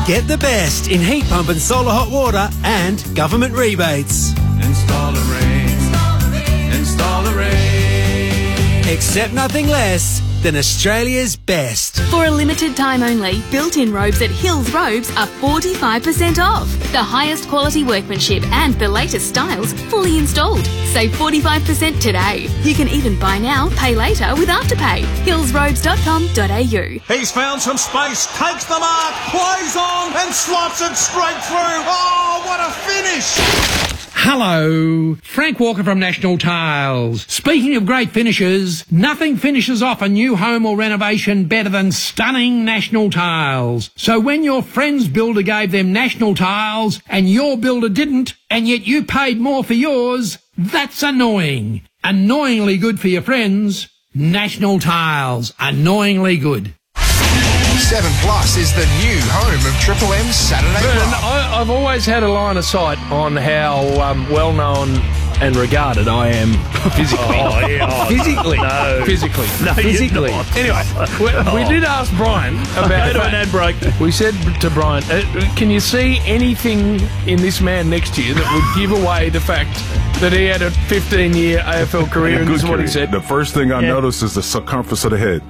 Get the best in heat pump and solar hot water and government rebates. Install a ring. Install a ring. Accept nothing less than Australia's best. For a limited time only, built-in robes at Hills Robes are 45% off. The highest quality workmanship and the latest styles fully installed. Save 45% today. You can even buy now, pay later with Afterpay. hillsrobes.com.au. He's found some space, takes the mark, plays on and slots it straight through. Oh, what a finish! Hello, Frank Walker from National Tiles. Speaking of great finishes, nothing finishes off a new home or renovation better than stunning National Tiles. So when your friend's builder gave them National Tiles and your builder didn't, and yet you paid more for yours, that's annoying. Annoyingly good for your friends. National Tiles. Annoyingly good. 7 Plus is the new home of Triple M's Saturday Rub. I've always had a line of sight on how well known and regarded I am physically. Physically. No. Physically. No, physically. you're not. Anyway, we did ask Brian about ad break. We said to Brian, can you see anything in this man next to you that would give away the fact that he had a 15-year AFL career? And this is what he said. The first thing I noticed is the circumference of the head.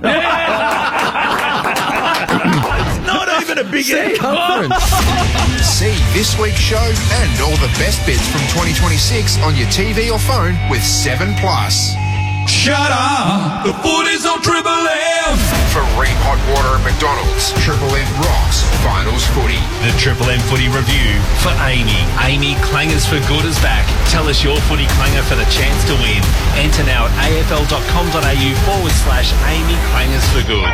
Not even a big circumference. See this week's show and all the best bits from 2026 on your TV or phone with 7 Plus. Shut up! The foot is on Triple M! For Ream Hot Water at McDonald's, Triple M rocks finals footy. The Triple M footy review for Amy. Amy, Clangers for Good is back. Tell us your footy clanger for the chance to win. Enter now at afl.com.au/Amy Clangers for Good.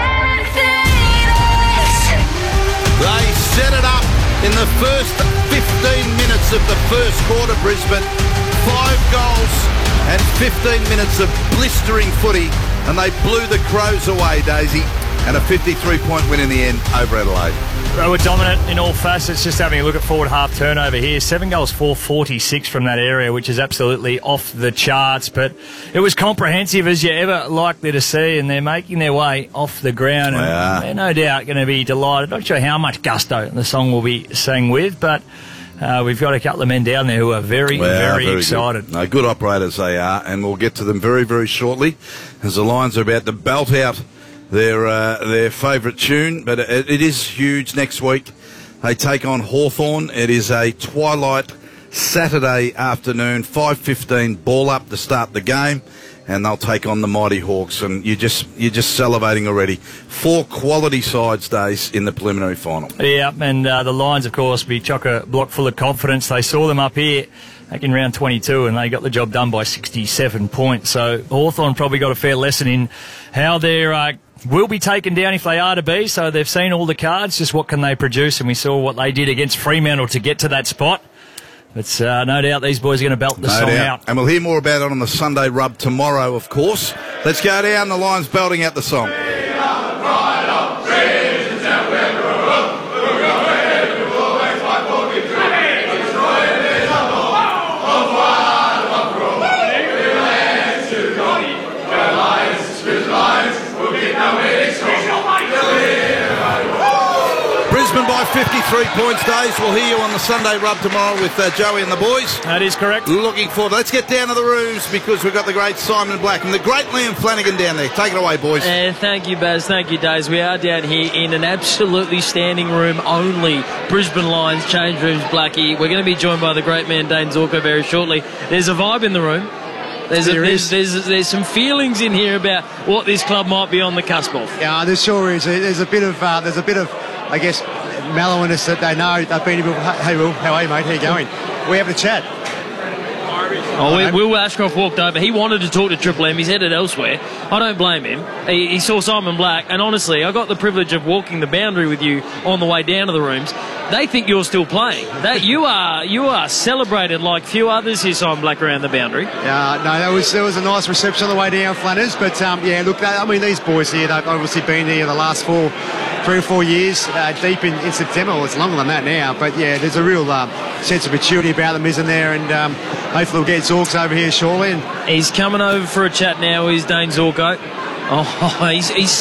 They set it up in the first 15 minutes of the first quarter, Brisbane. 5 goals and 15 minutes of blistering footy, and they blew the Crows away, Daisy, and a 53-point win in the end over Adelaide. They were dominant in all facets. Just having a look at forward half turnover here. 7 goals, 446 from that area, which is absolutely off the charts. But it was comprehensive as you ever likely to see, and they're making their way off the ground. Yeah. And they're no doubt going to be delighted. Not sure how much gusto the song will be sang with, but we've got a couple of men down there who are very excited. Good. No, good operators they are, and we'll get to them very, very shortly as the Lions are about to belt out their favourite tune, but it is huge next week. They take on Hawthorn. It is a twilight Saturday afternoon, 5:15 ball up to start the game, and they'll take on the Mighty Hawks. And you're just salivating already. 4 quality sides, Days, in the preliminary final. Yeah, and the Lions, of course, be chock-a-block full of confidence. They saw them up here back in round 22, and they got the job done by 67 points. So Hawthorn probably got a fair lesson in how they're will be taken down if they are to be. So they've seen all the cards, just what can they produce, and we saw what they did against Fremantle to get to that spot. But no doubt these boys are going to belt the song out. And we'll hear more about it on the Sunday Rub tomorrow, of course. Let's go down, the Lions belting out the song. Brisbane by 53 points, Days. We'll hear you on the Sunday Rub tomorrow with Joey and the boys. That is correct. Looking forward. Let's get down to the rooms because we've got the great Simon Black and the great Liam Flanagan down there. Take it away, boys. Thank you, Baz. Thank you, Days. We are down here in an absolutely standing room only Brisbane Lions change rooms, Blackie. We're going to be joined by the great man Dane Zorko very shortly. There's a vibe in the room. There's some feelings in here about what this club might be on the cusp of. Yeah, there sure is. There's a bit of I guess, mellowness that they know. They've been a bit. Hey, Will, how are you, mate? How you going? We having a chat. Will Ashcroft walked over. He wanted to talk to Triple M. He's headed elsewhere. I don't blame him. He saw Simon Black, and honestly, I got the privilege of walking the boundary with you on the way down to the rooms. They think you're still playing. That you are celebrated like few others here, Simon Black, around the boundary. No, there was a nice reception on the way down, Flanners. But yeah, look, I mean, these boys here, they've obviously been here the last 3 or 4 years, deep in September. Well, it's longer than that now, but yeah, there's a real sense of maturity about them, isn't there? And hopefully we'll get Zorks over here shortly. And he's coming over for a chat now. He's Dane Zorko. Oh, he's